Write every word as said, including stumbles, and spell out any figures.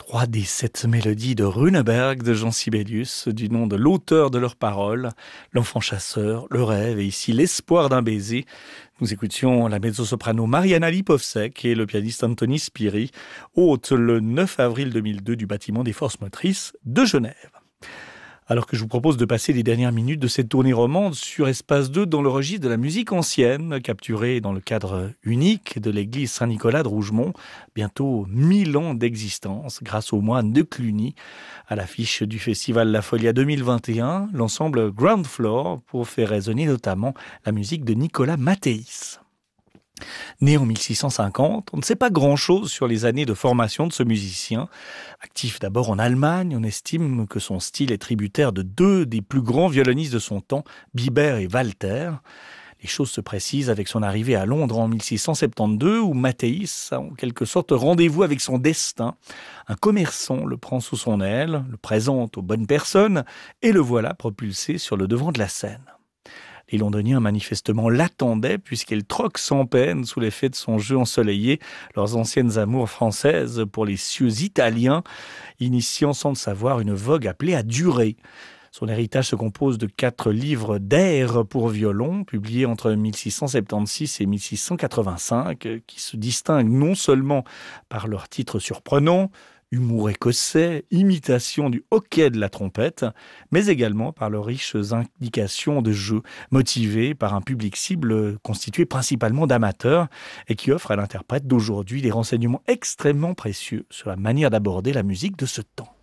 Trois des sept mélodies de Runeberg de Jean Sibelius, du nom de l'auteur de leurs paroles, l'enfant chasseur, le rêve et ici l'espoir d'un baiser. Nous écoutions la mezzo-soprano Mariana Lipovsek et le pianiste Anthony Spiri, hôte le neuf avril deux mille deux du bâtiment des Forces motrices de Genève. Alors que je vous propose de passer les dernières minutes de cette tournée romande sur Espace deux dans le registre de la musique ancienne, capturée dans le cadre unique de l'église Saint-Nicolas de Rougemont, bientôt mille ans d'existence, grâce au moine de Cluny, à l'affiche du festival La Folia deux mille vingt et un, l'ensemble Ground Floor, pour faire résonner notamment la musique de Nicolas Mathéis. Né en mille six cent cinquante, on ne sait pas grand-chose sur les années de formation de ce musicien. Actif d'abord en Allemagne, on estime que son style est tributaire de deux des plus grands violonistes de son temps, Biber et Walter. Les choses se précisent avec son arrivée à Londres en mille six cent soixante-douze, où Mathéis a en quelque sorte rendez-vous avec son destin. Un commerçant le prend sous son aile, le présente aux bonnes personnes, et le voilà propulsé sur le devant de la scène. Les Londoniens manifestement l'attendaient puisqu'elle troque sans peine sous l'effet de son jeu ensoleillé leurs anciennes amours françaises pour les cieux italiens, initiant sans le savoir une vogue appelée à durer. Son héritage se compose de quatre livres d'airs pour violon, publiés entre mille six cent soixante-seize et mille six cent quatre-vingt-cinq, qui se distinguent non seulement par leurs titres surprenants, humour écossais, imitation du hoquet de la trompette, mais également par leurs riches indications de jeu, motivées par un public cible constitué principalement d'amateurs et qui offre à l'interprète d'aujourd'hui des renseignements extrêmement précieux sur la manière d'aborder la musique de ce temps.